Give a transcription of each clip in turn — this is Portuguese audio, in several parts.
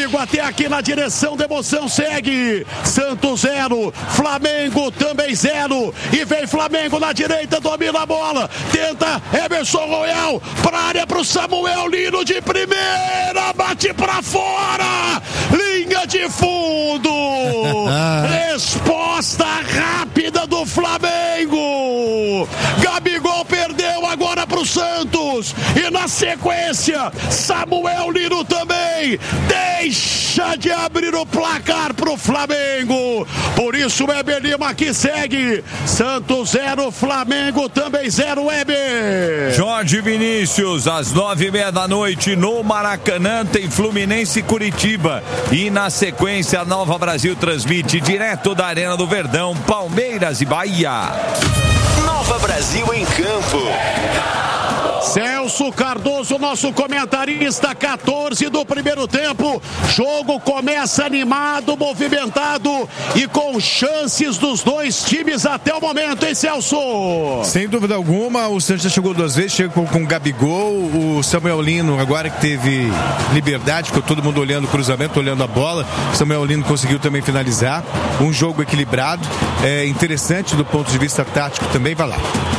comigo até aqui na direção da emoção. Segue Santos 0, Flamengo também 0. E vem Flamengo na direita, domina a bola. Tenta Emerson Royal para área pro Samuel Lino de primeira. Bate para fora. Linha de fundo. Resposta rápida do Flamengo. Gabigol perdeu agora pro Santos. E na sequência, Samuel Lino também deixa de abrir o placar pro Flamengo. Por isso o Weber Lima que segue. Santos 0, Flamengo também 0, Weber. Jorge Vinícius, às 9:30 da noite no Maracanã tem Fluminense e Curitiba. E na sequência a Nova Brasil transmite direto da Arena do Verdão, Palmeiras e Bahia. Nova Brasil em campo. Celso Cardoso, nosso comentarista, 14 do primeiro tempo. Jogo começa animado, movimentado e com chances dos dois times até o momento, hein, Celso? Sem dúvida alguma, o Santos já chegou 2 vezes, chegou com o Gabigol, o Samuel Lino, agora que teve liberdade, ficou todo mundo olhando o cruzamento, olhando a bola. O Samuel Lino conseguiu também finalizar. Um jogo equilibrado, interessante do ponto de vista tático também, vai lá.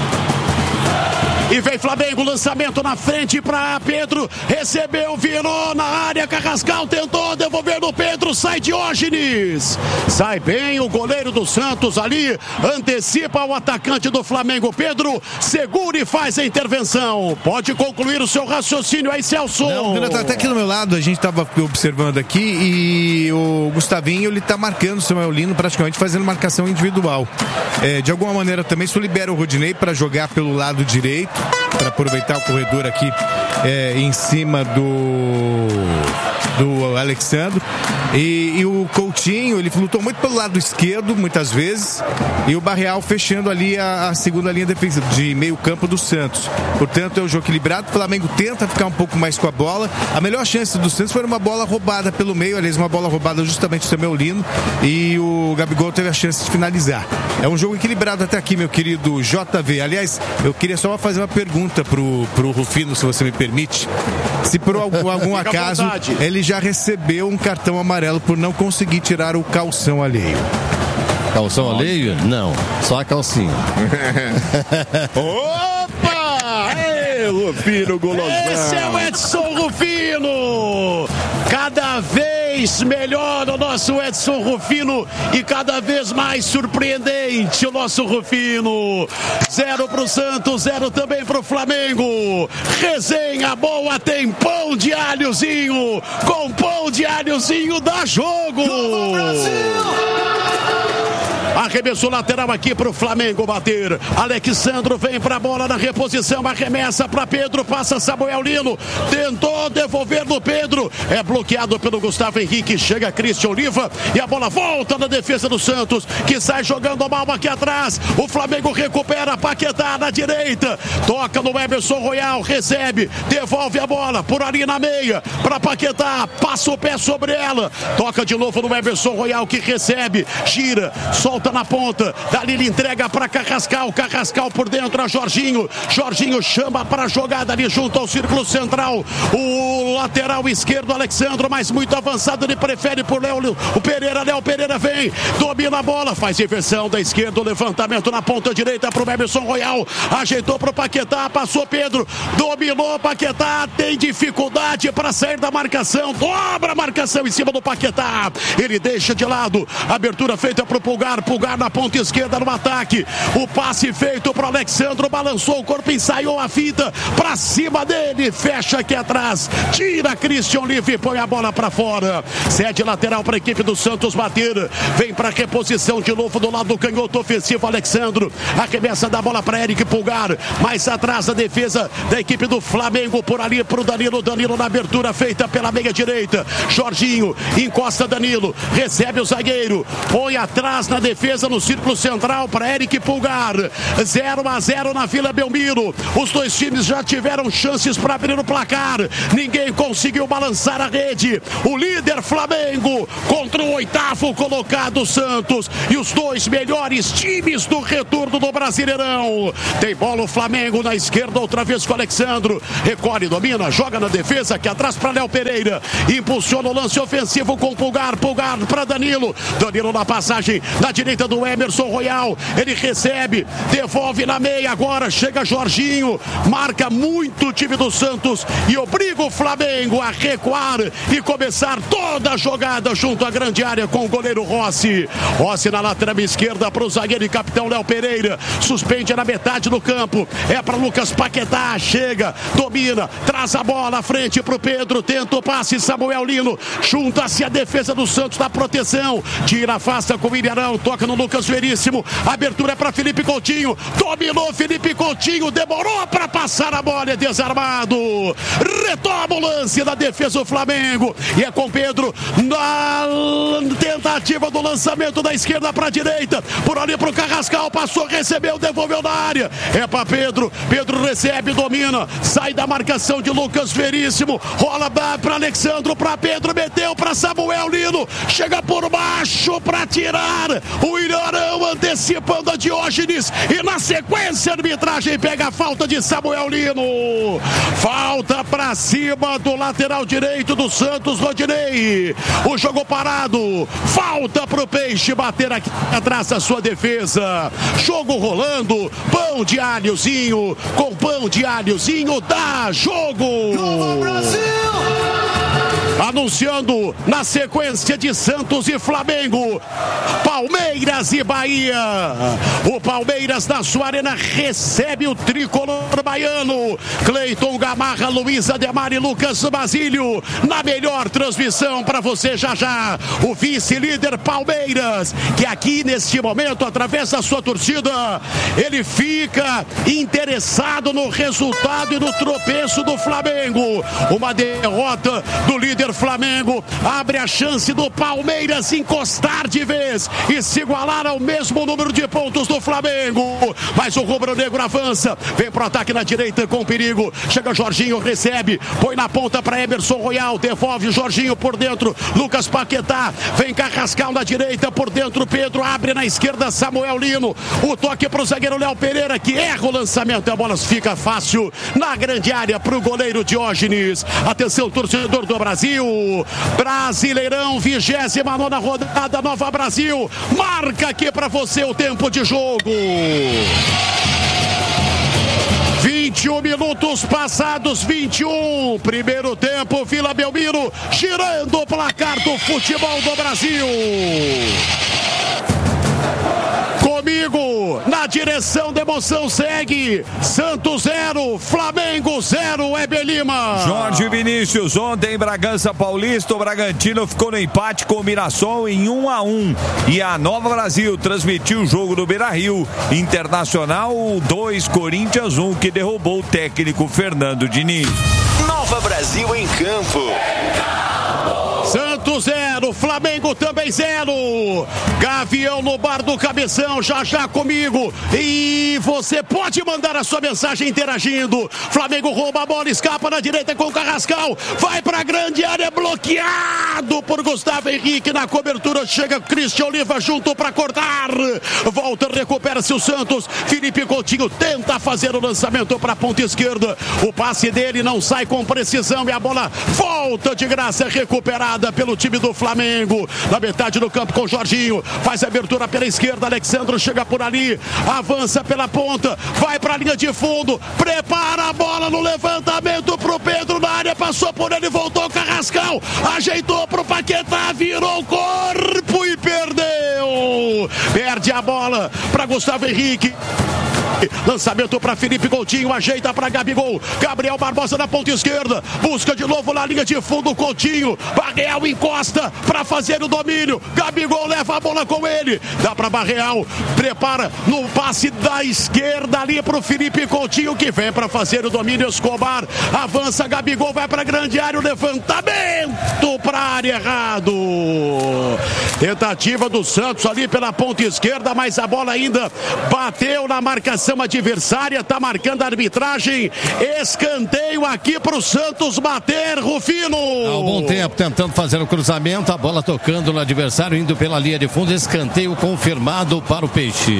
E vem Flamengo, lançamento na frente para Pedro, recebeu, virou na área, Carrascal tentou devolver no Pedro, sai Diógenes, sai bem o goleiro do Santos ali, antecipa o atacante do Flamengo, Pedro, segura e faz a intervenção. Pode concluir o seu raciocínio aí, Celso. Não, o tá até aqui do meu lado, a gente estava observando aqui e o Gustavinho, ele tá marcando o Samuel Lino, praticamente fazendo marcação individual. De alguma maneira também isso libera o Rodinei para jogar pelo lado direito, para aproveitar o corredor aqui em cima do Alexandre. E o Coutinho, ele lutou muito pelo lado esquerdo, muitas vezes, e o Barreal fechando ali a segunda linha defensiva de meio campo do Santos. Portanto, é um jogo equilibrado, o Flamengo tenta ficar um pouco mais com a bola. A melhor chance do Santos foi uma bola roubada pelo meio, aliás, uma bola roubada justamente do Samuel Lino, e o Gabigol teve a chance de finalizar. É um jogo equilibrado até aqui, meu querido JV. Aliás, eu queria só fazer uma pergunta pro Rufino, se você me permite. Se por algum acaso ele já recebeu um cartão amarelo por não conseguir tirar o calção alheio. Calção alheio? Não, só a calcinha. Opa! Ei, Rufino Golosão. Esse é o Edson Rufino. Cada vez melhor o nosso Edson Rufino e cada vez mais surpreendente o nosso Rufino. 0 pro Santos, 0 também pro Flamengo. Resenha boa, tem pão de alhozinho. Com pão de alhozinho dá jogo. Arremessou lateral aqui pro Flamengo bater. Alexandro vem pra bola na reposição, arremessa pra Pedro, passa Samuel Lino, tentou devolver no Pedro, é bloqueado pelo Gustavo Henrique, chega Christian Oliva e a bola volta na defesa do Santos, que sai jogando mal aqui atrás. O Flamengo recupera, Paquetá na direita, toca no Emerson Royal, recebe, devolve a bola por ali na meia, pra Paquetá, passa o pé sobre ela, toca de novo no Emerson Royal, que recebe, gira, solta na ponta, dali ele entrega para Carrascal, Carrascal por dentro a Jorginho, Jorginho chama para a jogada ali junto ao círculo central, o lateral esquerdo Alexandro, mas muito avançado, ele prefere por Léo Pereira vem, domina a bola, faz inversão da esquerda, o levantamento na ponta direita para o Emerson Royal, ajeitou para o Paquetá, passou Pedro, dominou Paquetá, tem dificuldade para sair da marcação, dobra a marcação em cima do Paquetá, ele deixa de lado, abertura feita para o Pulgar na ponta esquerda no ataque, o passe feito para o Alexandro, balançou o corpo, ensaiou a fita para cima dele, fecha aqui atrás, tira Christian Oliva e põe a bola para fora, cede lateral para a equipe do Santos bater, vem para reposição de novo do lado do canhoto ofensivo Alexandro, arremessa da bola para Eric Pulgar, mais atrás a defesa da equipe do Flamengo, por ali para o Danilo na abertura feita pela meia direita, Jorginho, encosta Danilo, recebe o zagueiro, põe atrás na defesa no círculo central para Eric Pulgar, 0-0 na Vila Belmiro, os dois times já tiveram chances para abrir o placar, ninguém Rodinei conseguiu balançar a rede. O líder Flamengo contra o 8º colocado Santos. E os 2 melhores times do retorno do Brasileirão. Tem bola o Flamengo na esquerda, outra vez com o Alexandro. Recolhe, domina, joga na defesa, aqui atrás para Léo Pereira. Impulsiona o lance ofensivo com Pulgar para Danilo. Danilo na passagem na direita do Emerson Royal. Ele recebe, devolve na meia agora. Chega Jorginho, marca muito o time do Santos e obriga o Flamengo a recuar e começar toda a jogada junto à grande área com o goleiro Rossi. Rossi na lateral esquerda para o zagueiro e capitão Léo Pereira. Suspende na metade do campo. É para Lucas Paquetá. Chega, domina, traz a bola à frente para o Pedro. Tenta o passe, Samuel Lino. Junta-se a defesa do Santos na proteção. Tira, afasta com o Ilharão. Toca no Lucas Veríssimo. Abertura é para Felipe Coutinho. Dominou Felipe Coutinho. Demorou para passar a bola. É desarmado. Retoma o lance da defesa do Flamengo. E é com Pedro na tentativa do lançamento da esquerda para a direita. Por ali para o Carrascal. Passou, recebeu, devolveu na área. É para Pedro. Pedro recebe, domina. Sai da marcação de Lucas Veríssimo. Rola para Alexandro, para Pedro. Meteu para Samuel Lino. Chega por baixo para tirar. O Ilharão antecipando a Diógenes. E na sequência a arbitragem pega a falta de Samuel Lino. Falta para cima do lateral direito do Santos, Rodinei. O jogo parado. Falta para o Peixe bater aqui atrás da sua defesa. Jogo rolando. Pão de alhozinho. Com pão de alhozinho dá jogo. Novo Brasil! Anunciando na sequência de Santos e Flamengo, Palmeiras e Bahia. O Palmeiras na sua arena recebe o tricolor baiano. Cleiton Gamarra, Luiz Ademar e Lucas Basílio. Na melhor transmissão para você já já. O vice-líder Palmeiras, que aqui neste momento, através da sua torcida, ele fica interessado no resultado e no tropeço do Flamengo. Uma derrota do líder Flamengo abre a chance do Palmeiras encostar de vez e se igualar ao mesmo número de pontos do Flamengo. Mas o rubro-negro avança, vem pro ataque na direita com perigo. Chega Jorginho, recebe, põe na ponta para Emerson Royal, devolve Jorginho por dentro, Lucas Paquetá, vem Carrascal na direita, por dentro Pedro, abre na esquerda Samuel Lino. O toque pro zagueiro Léo Pereira, que erra o lançamento e a bola fica fácil na grande área pro goleiro Diógenes. Atenção, torcedor do Brasil. Brasileirão, 29ª rodada, Nova Brasil. Marca aqui para você o tempo de jogo. 21 minutos passados, 21. Primeiro tempo, Vila Belmiro girando o placar do futebol do Brasil. Comigo, na direção da emoção, segue Santos 0, Flamengo 0, Heber Lima. Jorge Vinícius, ontem em Bragança Paulista, o Bragantino ficou no empate com o Mirassol em 1-1. E a Nova Brasil transmitiu o jogo do Beira-Rio. Internacional 2, Corinthians 1, que derrubou o técnico Fernando Diniz. Nova Brasil em campo. Santos 0, Flamengo também 0. Gavião no bar do Cabeção, já já comigo. E você pode mandar a sua mensagem interagindo. Flamengo rouba a bola, escapa na direita com o Carrascal. Vai pra grande área, bloqueado por Gustavo Henrique. Na cobertura chega Cristian Oliva junto pra cortar. Volta, recupera-se o Santos. Felipe Coutinho tenta fazer o lançamento pra ponta esquerda. O passe dele não sai com precisão e a bola volta de graça, recuperada pelo time do Flamengo. Na metade do campo com o Jorginho. Faz a abertura pela esquerda. Alexandro chega por ali. Avança pela ponta. Vai pra linha de fundo. Prepara a bola no levantamento pro Pedro na área. Passou por ele, voltou o Carrascal. Ajeitou pro Paquetá. Virou o corpo e perdeu. Perde a bola pra Gustavo Henrique. Lançamento para Felipe Coutinho, ajeita para Gabigol. Gabriel Barbosa na ponta esquerda, busca de novo na linha de fundo. Coutinho, Barreal encosta para fazer o domínio. Gabigol leva a bola com ele, dá para Barreal, prepara no passe da esquerda ali para o Felipe Coutinho, que vem para fazer o domínio. Escobar avança, Gabigol vai para grande área, o levantamento para a área, errado. Tentativa do Santos ali pela ponta esquerda. esquerda, mas a bola ainda bateu na marcação adversária, tá marcando a arbitragem, escanteio aqui pro Santos bater, Rufino. Há um bom tempo tentando fazer o cruzamento, a bola tocando no adversário, indo pela linha de fundo, escanteio confirmado para o Peixe.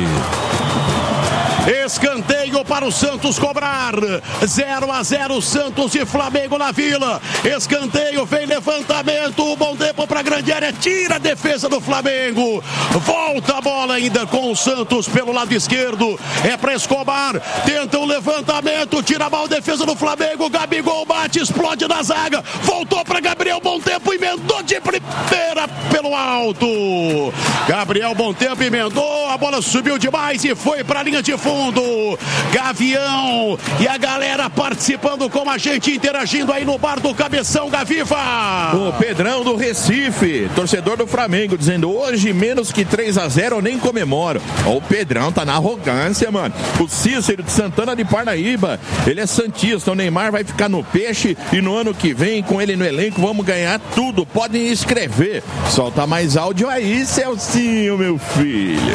Escanteio para o Santos cobrar. 0-0 Santos e Flamengo na Vila. Escanteio, vem levantamento, bom tempo para a grande área, tira a defesa do Flamengo. Volta a bola ainda com o Santos pelo lado esquerdo. É para Escobar, tenta um levantamento, tira a bola, defesa do Flamengo. Gabigol bate, explode na zaga. Voltou para Gabriel, bom tempo, emendou de primeira pelo alto. Gabriel, bom tempo, emendou, a bola subiu demais e foi para a linha de fundo. Gavião e a galera participando com a gente, interagindo aí no bar do Cabeção, Gaviva. O Pedrão do Recife, torcedor do Flamengo, dizendo: hoje menos que 3-0 eu nem comemoro. Ó, o Pedrão tá na arrogância, mano. O Cícero de Santana de Parnaíba, ele é santista, o Neymar vai ficar no Peixe e no ano que vem, com ele no elenco, vamos ganhar tudo. Podem escrever. Solta mais áudio aí, Celcinho, meu filho.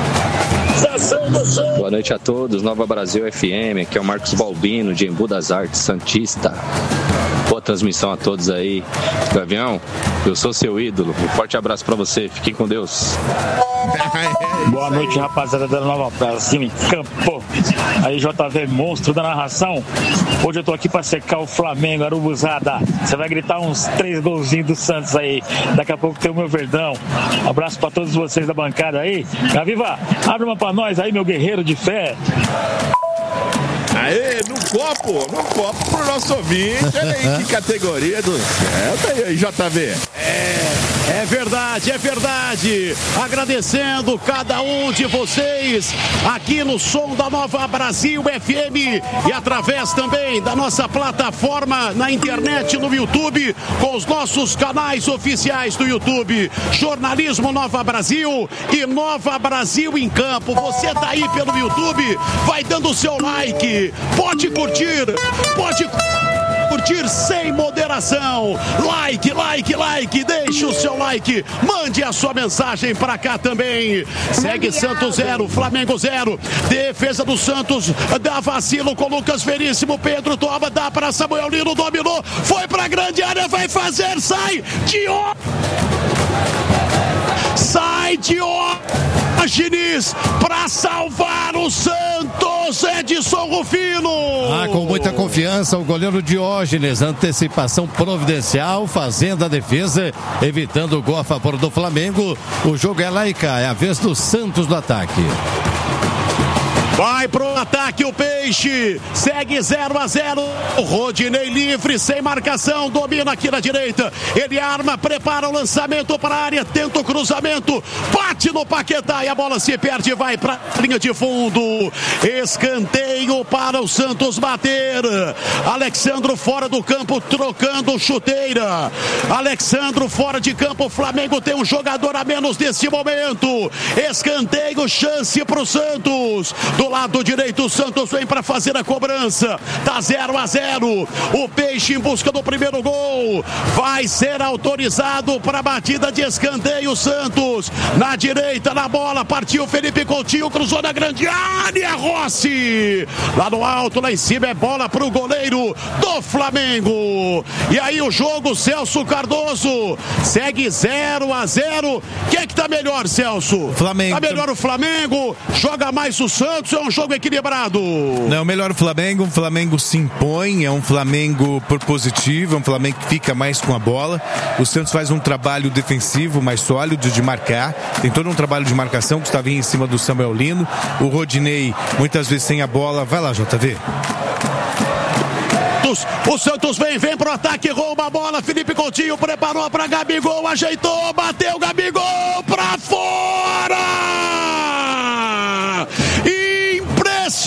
Boa noite a todos, Nova Brasil FM, aqui é o Marcos Balbino, de Embu das Artes, Santista. Boa transmissão a todos aí. Gavião, eu sou seu ídolo, um forte abraço pra você, fiquem com Deus. Boa noite, rapaziada da Nova Brasil em campo. Aí, JV, monstro da narração. Hoje eu tô aqui pra secar o Flamengo, Arubuzada. Você vai gritar uns 3 golzinhos do Santos aí. Daqui a pouco tem o meu Verdão. Um abraço pra todos vocês da bancada aí. Gaviva, abre uma pra nós aí, meu guerreiro de fé. Aê, no copo pro nosso ouvinte. Olha aí que categoria do céu. Tá aí, JV. É verdade, é verdade. Agradecendo cada um de vocês aqui no som da Nova Brasil FM e através também da nossa plataforma na internet, no YouTube, com os nossos canais oficiais do YouTube, Jornalismo Nova Brasil e Nova Brasil em Campo. Você tá aí pelo YouTube, vai dando o seu like, pode curtir sem moderação. Like, deixa o seu like, mande a sua mensagem pra cá também. Segue Santos 0, Flamengo 0. Defesa do Santos, dá vacilo com Lucas Veríssimo. Pedro toma, dá pra Samuel Lino, dominou, foi pra grande área, vai fazer, sai Diógenes pra salvar o Santos, Edson Rufino. Com muita confiança, o goleiro Diógenes, antecipação providencial, fazendo a defesa, evitando o gol a favor do Flamengo. O jogo é lá e cá, é a vez do Santos no ataque. Vai pro ataque o Peixe, segue 0-0, Rodinei livre, sem marcação, domina aqui na direita, ele arma, prepara o lançamento para a área, tenta o cruzamento, bate no Paquetá e a bola se perde, vai pra linha de fundo, escanteio para o Santos bater. Alexandro fora do campo, trocando chuteira. Alexandro fora de campo, o Flamengo tem um jogador a menos nesse momento, escanteio, chance pro Santos. Do lado direito, o Santos vem para fazer a cobrança. Tá 0-0. O Peixe em busca do primeiro gol. Vai ser autorizado para a batida de escanteio. Santos na direita, na bola. Partiu Felipe Coutinho, cruzou na grande área. Rossi. Lá no alto, lá em cima é bola para o goleiro do Flamengo. E aí o jogo, Celso Cardoso. Segue 0-0. Quem é que tá melhor, Celso? Flamengo. Tá melhor o Flamengo. Joga mais o Santos. É um jogo equilibrado. Não, melhor o Flamengo se impõe, é um Flamengo propositivo, é um Flamengo que fica mais com a bola. O Santos faz um trabalho defensivo mais sólido de marcar, tem todo um trabalho de marcação, Gustavinho em cima do Samuel Lino, o Rodinei muitas vezes sem a bola. Vai lá, JV. O Santos vem pro ataque, rouba a bola, Felipe Coutinho preparou pra Gabigol, ajeitou, bateu, Gabigol pra fora!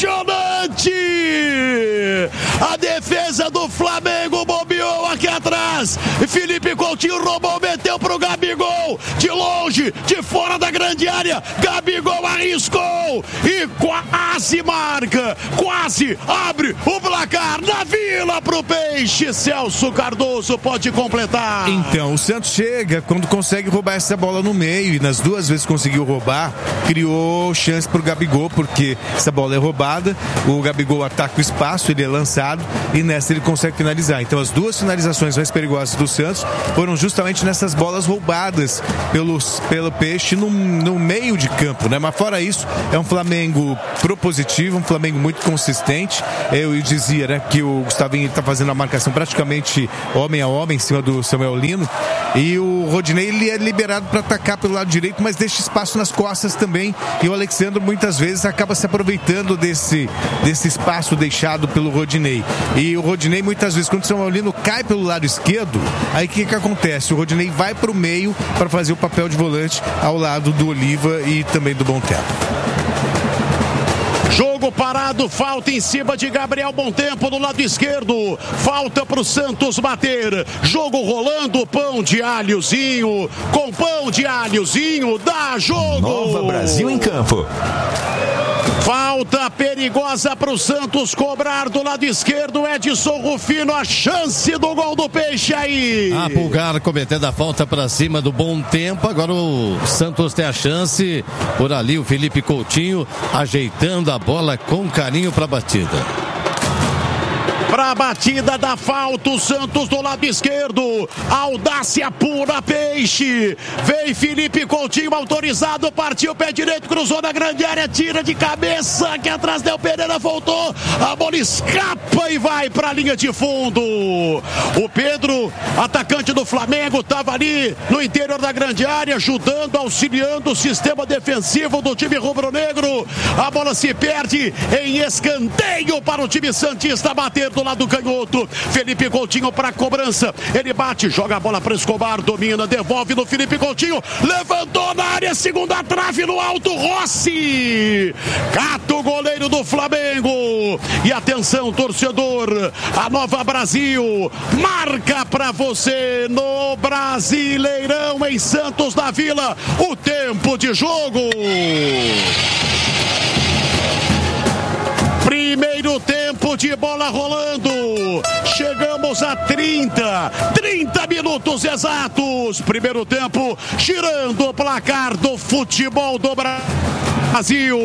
Impressionante! A defesa do Flamengo bobeou aqui atrás. atrás. Felipe Coutinho roubou, meteu pro Gabigol. De longe, de fora da grande área. Gabigol arriscou e quase marca. Quase abre o placar na Vila pro Peixe. Celso Cardoso pode completar. Então, o Santos chega quando consegue roubar essa bola no meio. E nas duas vezes conseguiu roubar, criou chance pro Gabigol, porque essa bola é roubada. O Gabigol ataca o espaço, ele é lançado e nessa ele consegue finalizar. Então as duas finalizações mais perigosas do Santos foram justamente nessas bolas roubadas pelo Peixe no meio de campo, né? Mas fora isso, é um Flamengo propositivo, um Flamengo muito consistente. Eu dizia, né, que o Gustavinho está fazendo a marcação praticamente homem a homem em cima do Samuel Lino, e o Rodinei ele é liberado para atacar pelo lado direito, mas deixa espaço nas costas também, e o Alexandre muitas vezes acaba se aproveitando desse espaço deixado pelo Rodinei. E o Rodinei muitas vezes, quando o Samuel Lino cai pelo lado esquerdo, aí o que acontece? O Rodinei vai para o meio para fazer o papel de volante ao lado do Oliva e também do Bom Tempo. Jogo parado, falta em cima de Gabriel Bom Tempo no lado esquerdo. Falta pro Santos bater. Jogo rolando, pão de alhozinho. Com pão de alhozinho, dá jogo. Nova Brasil em campo. Falta perigosa para o Santos cobrar do lado esquerdo. Edson Rufino, a chance do gol do Peixe aí. A Pulgar cometendo a falta para cima do Bom Tempo. Agora o Santos tem a chance. Por ali o Felipe Coutinho ajeitando a bola com carinho para a batida. Para a batida da falta, o Santos do lado esquerdo. Audácia pura, Peixe. Vem Felipe Coutinho autorizado, partiu pé direito, cruzou na grande área, tira de cabeça, aqui atrás Del Pereira voltou. A bola escapa e vai para a linha de fundo. O Pedro, atacante do Flamengo, estava ali no interior da grande área, ajudando, auxiliando o sistema defensivo do time rubro-negro. A bola se perde em escanteio para o time santista bater do lado canhoto. Felipe Coutinho para a cobrança. Ele bate, joga a bola para Escobar, domina, devolve no Felipe Coutinho. Levantou na área, segunda trave no alto, Rossi. Cata o goleiro do Flamengo. E atenção, torcedor. A Nova Brasil marca para você no Brasileirão em Santos da Vila. O tempo de jogo. Primeiro tempo de bola rolando. Chegamos a 30 minutos exatos. Primeiro tempo, girando o placar do futebol do Brasil.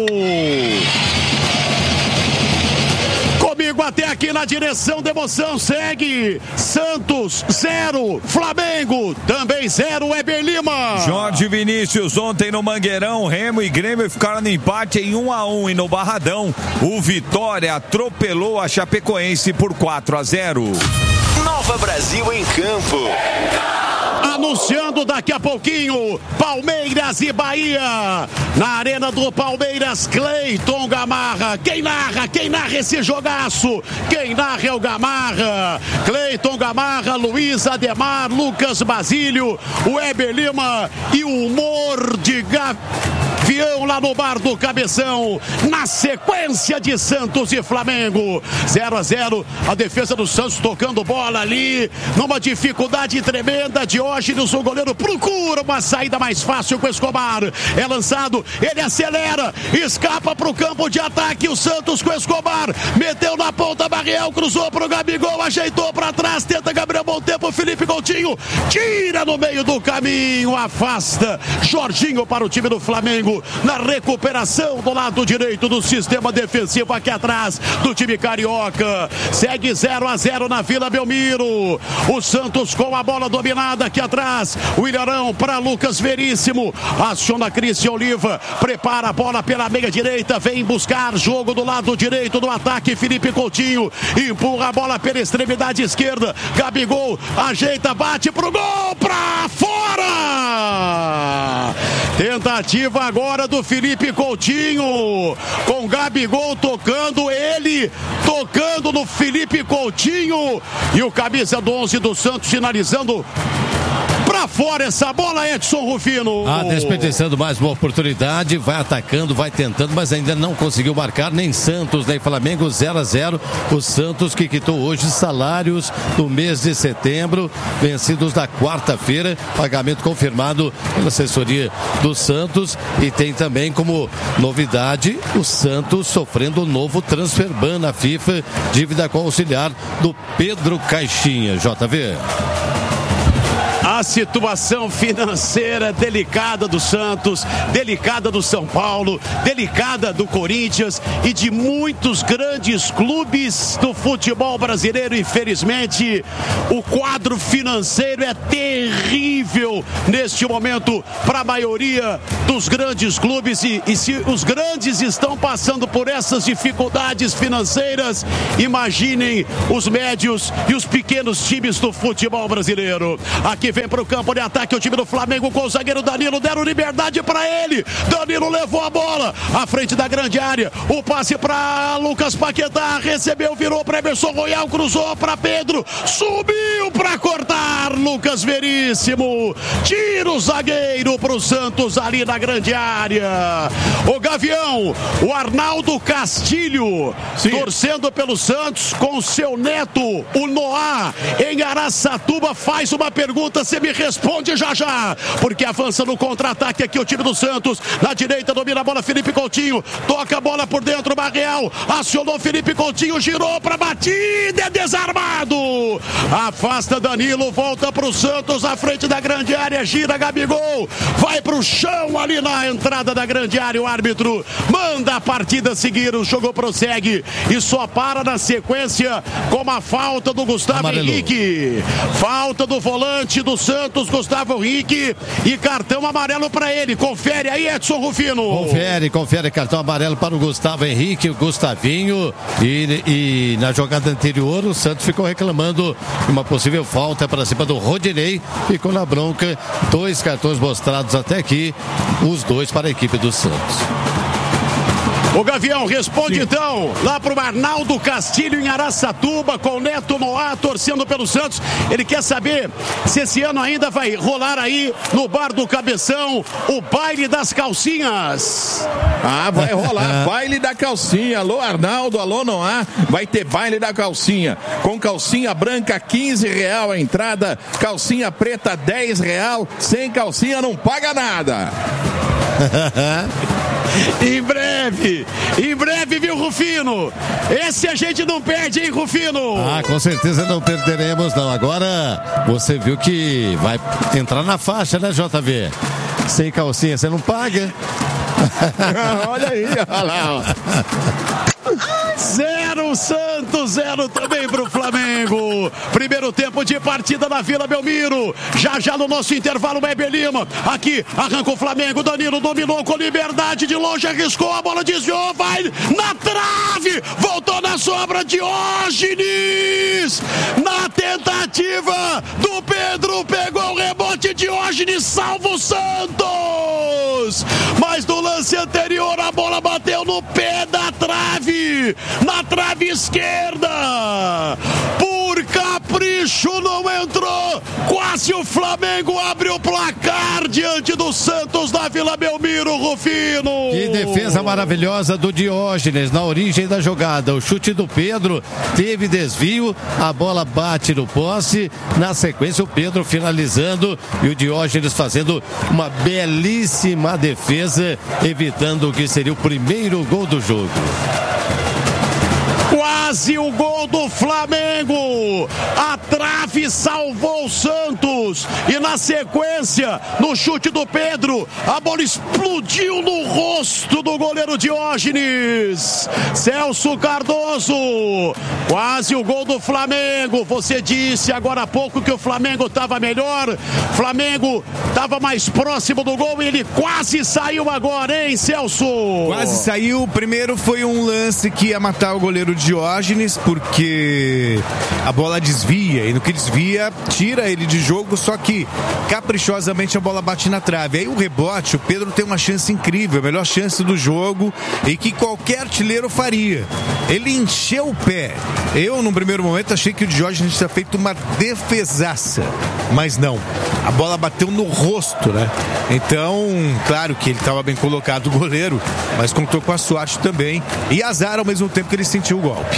Comigo até aqui na direção da emoção, segue Santos 0, Flamengo também 0, Weber Lima. Jorge Vinícius, ontem no Mangueirão, Remo e Grêmio ficaram no empate em 1-1 e no Barradão, o Vitória atropelou a Chapecoense por 4-0. Nova Brasil em campo. Anunciando daqui a pouquinho, Palmeiras e Bahia. Na arena do Palmeiras, Cleiton Gamarra. Quem narra esse jogaço? Quem narra é o Gamarra. Cleiton Gamarra, Luiz Ademar, Lucas Basílio, Weber Lima e o humor de Gavião lá no bar do Cabeção. Na sequência de Santos e Flamengo. 0-0, a defesa do Santos tocando bola ali, numa dificuldade tremenda. Diógenes, o goleiro, procura uma saída mais fácil com o Escobar. É lançado, ele acelera, escapa para o campo de ataque. O Santos com o Escobar, meteu na ponta, Barriel, cruzou para o Gabigol, ajeitou para trás, tenta Gabriel Bom Tempo, Felipe Coutinho, tira no meio do caminho, afasta. Jorginho para o time do Flamengo, na recuperação do lado direito do sistema defensivo aqui atrás do time carioca. Segue 0-0 na Vila Belmiro. O Santos com a bola dominada aqui atrás. O Ilharão para Lucas Veríssimo. Aciona Cristian Oliva. Prepara a bola pela meia direita. Vem buscar jogo do lado direito do ataque. Felipe Coutinho empurra a bola pela extremidade esquerda. Gabigol ajeita, bate pro gol, pra fora! Tentativa agora do Felipe Coutinho. Com Gabigol tocando, ele tocando no Felipe Coutinho. E o camisa do 11 do Santos finalizando pra Pra fora essa bola, Edson Rufino. Desperdiçando mais uma oportunidade, vai atacando, vai tentando, mas ainda não conseguiu marcar, nem Santos, nem Flamengo, 0-0. O Santos que quitou hoje salários do mês de setembro, vencidos na quarta-feira, pagamento confirmado pela assessoria do Santos, e tem também como novidade o Santos sofrendo um novo transfer ban na FIFA, dívida com o auxiliar do Pedro Caixinha. JV. A situação financeira delicada do Santos, delicada do São Paulo, delicada do Corinthians e de muitos grandes clubes do futebol brasileiro. Infelizmente, o quadro financeiro é terrível neste momento para a maioria dos grandes clubes. E se os grandes estão passando por essas dificuldades financeiras, imaginem os médios e os pequenos times do futebol brasileiro. Aqui vem para o campo de ataque o time do Flamengo com o zagueiro Danilo, deram liberdade para ele, Danilo levou a bola à frente da grande área, o passe para Lucas Paquetá, recebeu, virou para Emerson Royal, cruzou para Pedro, subiu para cortar, Lucas Veríssimo, tira o zagueiro para o Santos ali na grande área. O Gavião, o Arnaldo Castilho, torcendo pelo Santos com seu neto, o Noah, em Araçatuba, faz uma pergunta, você me responde já, porque avança no contra-ataque aqui o time do Santos, na direita domina a bola Felipe Coutinho, toca a bola por dentro, Barreal, acionou Felipe Coutinho, girou para batida, é desarmado, afasta Danilo, volta para o Santos, à frente da grande área, gira Gabigol, vai para o chão ali na entrada da grande área, o árbitro manda a partida seguir, o jogo prossegue e só para na sequência com uma falta do Gustavo Henrique, falta do volante do Santos, Gustavo Henrique, e cartão amarelo para ele. Confere aí, Edson Rufino. Confere cartão amarelo para o Gustavo Henrique, o Gustavinho, e na jogada anterior o Santos ficou reclamando de uma possível falta para cima do Rodinei, ficou na bronca, 2 cartões mostrados até aqui, os 2 para a equipe do Santos. O Gavião responde então lá pro Arnaldo Castilho em Araçatuba, com o Neto Noah torcendo pelo Santos. Ele quer saber se esse ano ainda vai rolar aí no Bar do Cabeção o baile das calcinhas. Vai rolar baile da calcinha. Alô Arnaldo, alô Noah, vai ter baile da calcinha. Com calcinha branca R$15 a entrada, calcinha preta R$10, sem calcinha não paga nada. Em breve, viu, Rufino? Esse a gente não perde, hein, Rufino? Com certeza não perderemos, não. Agora, você viu que vai entrar na faixa, né, JV? Sem calcinha, você não paga. Olha aí, olha lá, ó. 0 Santos, 0 também pro Flamengo. Primeiro tempo de partida na Vila Belmiro. Já no nosso intervalo, Weber Lima. Aqui, arranca o Flamengo. Danilo dominou com liberdade de longe, arriscou, a bola desviou, vai na trave. Voltou na sobra, Diógenes. Na tentativa do Pedro, pegou o rebote, Diógenes salva o Santos. Mas no lance anterior, a bola bateu no pé da trave. Na trave esquerda, por capricho não entrou, quase o Flamengo abre o placar diante do Santos na Vila Belmiro, Rufino. Que defesa maravilhosa do Diógenes na origem da jogada, o chute do Pedro teve desvio, a bola bate no poste, na sequência o Pedro finalizando e o Diógenes fazendo uma belíssima defesa, evitando o que seria o primeiro gol do jogo. Quase o gol do Flamengo, a trave salvou o Santos e na sequência, no chute do Pedro, a bola explodiu no rosto do goleiro Diógenes. Celso Cardoso, quase o gol do Flamengo. Você disse agora há pouco que o Flamengo estava melhor, Flamengo estava mais próximo do gol e ele quase saiu agora, hein, Celso? Quase saiu. Primeiro foi um lance que ia matar o goleiro Diógenes, porque a bola desvia no que desvia, tira ele de jogo, só que caprichosamente a bola bate na trave. Aí o rebote, o Pedro tem uma chance incrível, a melhor chance do jogo e que qualquer artilheiro faria. Ele encheu o pé. Eu, no primeiro momento, achei que o Diógenes tinha feito uma defesaça, mas não. A bola bateu no rosto, né? Então, claro que ele estava bem colocado, o goleiro, mas contou com a sorte também e azar ao mesmo tempo que ele sentiu o golpe.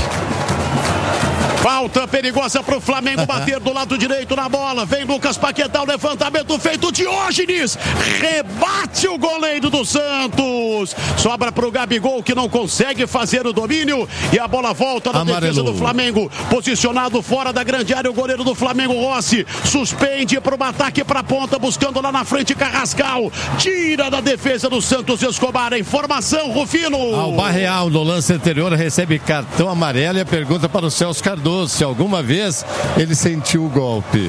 Falta perigosa pro Flamengo bater do lado direito na bola. Vem Lucas Paquetá, o levantamento feito. Diógenes rebate o goleiro do Santos. Sobra pro Gabigol, que não consegue fazer o domínio. E a bola volta na defesa do Flamengo. Posicionado fora da grande área, o goleiro do Flamengo, Rossi. Suspende pro ataque pra ponta, buscando lá na frente Carrascal. Tira da defesa do Santos Escobar. A informação, Rufino. O Barreal, no lance anterior, recebe cartão amarelo e a pergunta para o Celso Cardoso se alguma vez ele sentiu o golpe.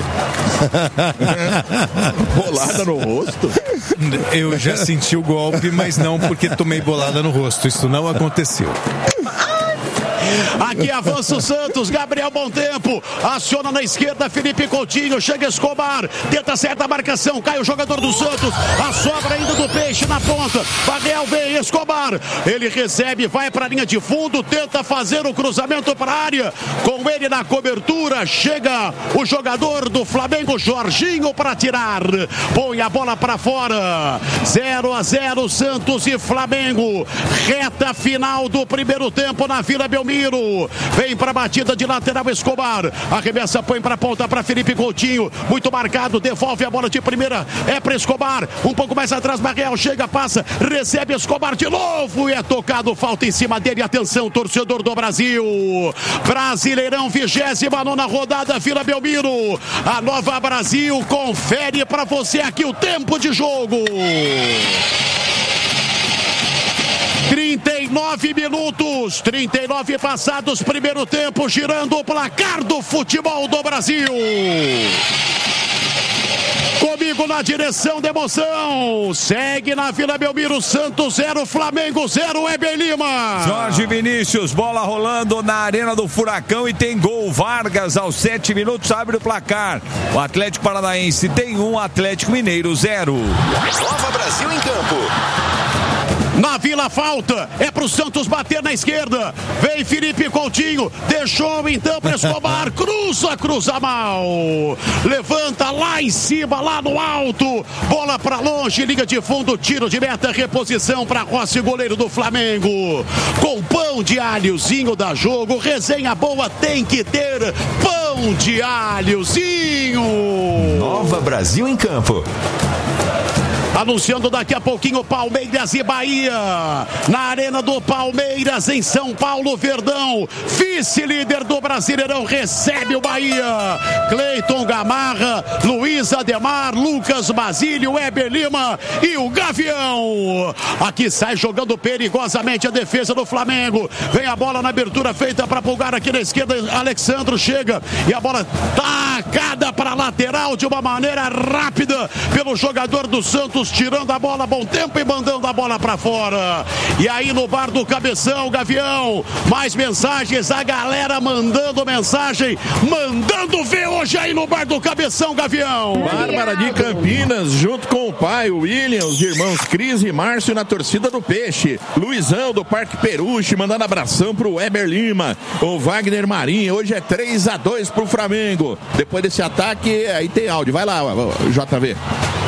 Bolada no rosto? Eu já senti o golpe, mas não porque tomei bolada no rosto. Isso não aconteceu. Aqui avança o Santos, Gabriel Bom Tempo, aciona na esquerda Felipe Coutinho, chega Escobar, tenta certa marcação, cai o jogador do Santos, a sobra ainda do Peixe na ponta, Barreal vem, Escobar, ele recebe, vai para a linha de fundo, tenta fazer o cruzamento para a área, com ele na cobertura, chega o jogador do Flamengo, Jorginho, para tirar, põe a bola para fora, 0-0 Santos e Flamengo, reta final do primeiro tempo na Vila Belmiro. Vem para a batida de lateral Escobar, arremessa, põe para a ponta para Felipe Coutinho, muito marcado, devolve a bola de primeira, é para Escobar, um pouco mais atrás, Barreal chega, passa, recebe Escobar de novo e é tocado, falta em cima dele, atenção torcedor do Brasil, Brasileirão 29ª rodada, Vila Belmiro, a Nova Brasil confere para você aqui o tempo de jogo. 39 minutos, 39 passados, primeiro tempo, girando o placar do futebol do Brasil. Comigo na direção da emoção, segue na Vila Belmiro, Santos 0, Flamengo 0, Heber Lima. Jorge Vinícius, bola rolando na Arena do Furacão e tem gol. Vargas aos 7 minutos abre o placar. O Atlético Paranaense tem 1, Atlético Mineiro 0. Nova Brasil em campo. Na Vila falta, é pro Santos bater na esquerda, vem Felipe Coutinho, deixou então para Escobar, cruza mal, levanta lá em cima, lá no alto, bola para longe, liga de fundo, tiro de meta, reposição para Rossi, goleiro do Flamengo, com pão de alhozinho da jogo, resenha boa tem que ter pão de alhozinho. Nova Brasil em campo. Anunciando daqui a pouquinho Palmeiras e Bahia. Na Arena do Palmeiras, em São Paulo, Verdão. Vice-líder do Brasileirão recebe o Bahia. Cleiton Gamarra, Luiz Ademar, Lucas Basílio, Heber Lima e o Gavião. Aqui sai jogando perigosamente a defesa do Flamengo. Vem a bola na abertura feita para Pulgar aqui na esquerda. Alexandro chega e a bola tacada para a lateral de uma maneira rápida pelo jogador do Santos, tirando a bola, Bom Tempo, e mandando a bola para fora. E aí no bar do Cabeção, Gavião, mais mensagens, a galera mandando mensagem, mandando ver hoje aí no bar do Cabeção, Gavião. Bárbara de Campinas, junto com o pai, o William, os irmãos Cris e Márcio na torcida do Peixe. Luizão do Parque Peruche, mandando abração pro Heber Lima. O Wagner Marinho, hoje é 3-2 pro Flamengo. Depois desse ataque, aí tem áudio. Vai lá, JV.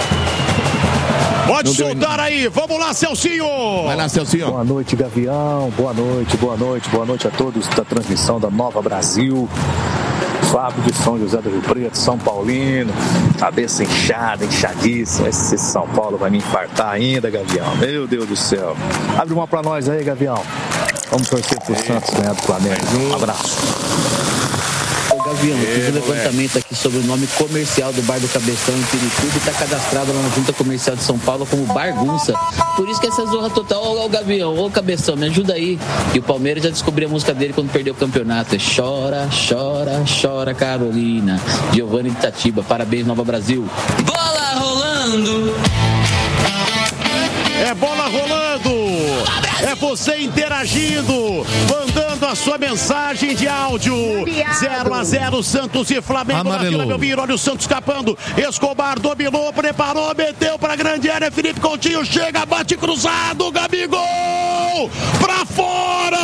Pode soltar aí, vamos lá, Celcinho. Vai lá, Celcinho. Boa noite, Gavião, boa noite a todos da transmissão da Nova Brasil. Fábio de São José do Rio Preto, São Paulino, cabeça inchada, inchadíssima. Esse São Paulo vai me infartar ainda, Gavião, meu Deus do céu. Abre uma pra nós aí, Gavião. Vamos torcer pro Santos ganhar do Flamengo. Um abraço. Gavião, fiz um levantamento aqui sobre o nome comercial do Bar do Cabeção em Pirituba e está cadastrado lá na Junta Comercial de São Paulo como Bagunça. Por isso que essa zorra total. Ô Gavião, ô Cabeção, me ajuda aí. E o Palmeiras já descobriu a música dele quando perdeu o campeonato. É Chora, Chora, Chora Carolina. Giovanni de Itatiba, parabéns Nova Brasil. Bola rolando. É bola rolando. é você interagindo, mandando a sua mensagem de áudio. 0-0 Santos e Flamengo na Vila Belmiro. Olha o Santos escapando. Escobar dominou, preparou, meteu pra grande área. Felipe Coutinho chega, bate cruzado. Gabigol pra fora.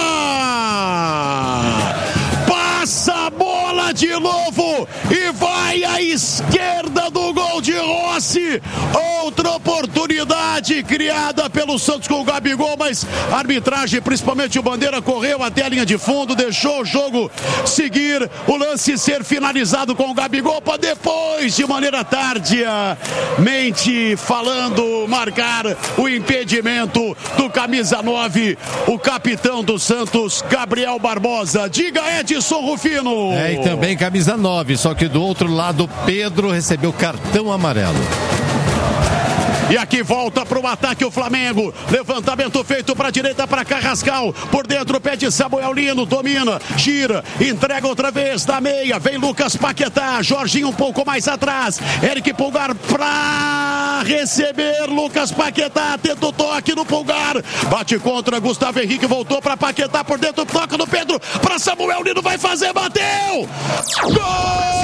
Passa a bola de novo e vai à esquerda do gol de Rossi. Outra oportunidade criada pelo Santos com o Gabigol, mas a arbitragem, principalmente o Bandeira, correu até a linha de fundo, deixou o jogo seguir, o lance ser finalizado com o Gabigol para depois, de maneira tardiamente falando, marcar o impedimento do camisa 9, o capitão do Santos, Gabriel Barbosa. Diga, Edson Rufino. E também camisa 9, só que do outro lado Pedro recebeu cartão amarelo. E aqui volta para o ataque o Flamengo. Levantamento feito para a direita para Carrascal. Por dentro pede Samuel Lino. Domina, gira, entrega outra vez da meia. Vem Lucas Paquetá. Jorginho um pouco mais atrás. Eric Pulgar para receber. Lucas Paquetá tenta o toque no Pulgar. Bate contra Gustavo Henrique. Voltou para Paquetá por dentro. Toca no Pedro para Samuel Lino. Vai fazer, bateu! Gol!